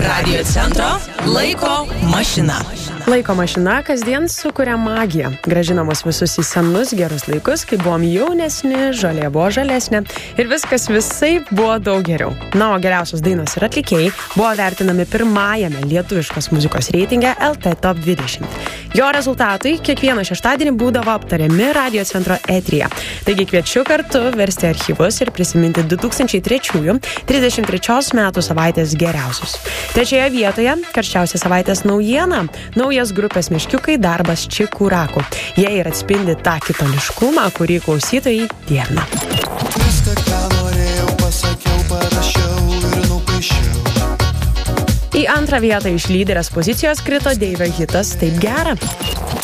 Radio centro laiko mašina. Laiko mašina kasdien sukuria magiją. Gražina mus visus į senus gerus laikus, kai buvom jaunesni, žolė buvo žalesnė ir viskas visaip buvo daug geriau. Na, o geriausios dainos ir atlikėjai buvo vertinami pirmajame lietuviškos muzikos reitinge LT Top 20. Jo rezultatai kiekvieną šeštadienį būdavo aptariami Radio centro eteryje. Taigi kviečiu kartu versti archyvus ir prisiminti 2003 metų savaitės geriausius. Trečioje vietoje karščiausia savaitės naujiena – naujas grupės Meškiukai darbas Čikuraku. Jie ir atspindi tą kitoniškumą, kurį klausytojai dievina. Viską, ką norėjau, pasakiau, parašiau ir nupaišiau. Į antrą vietą iš lyderės pozicijos krito Deivio hitas Taip gera.